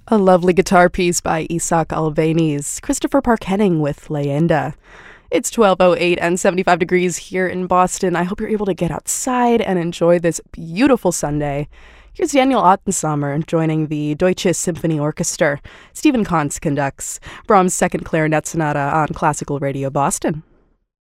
A lovely guitar piece by Isaac Albeniz, Christopher Parkenning with Leyenda. It's 12:08 and 75 degrees here in Boston. I hope you're able to get outside and enjoy this beautiful Sunday. Here's Daniel Ottensamer joining the Deutsche Symphony Orchestra. Stephen Kantz conducts Brahms' Second Clarinet Sonata on Classical Radio Boston.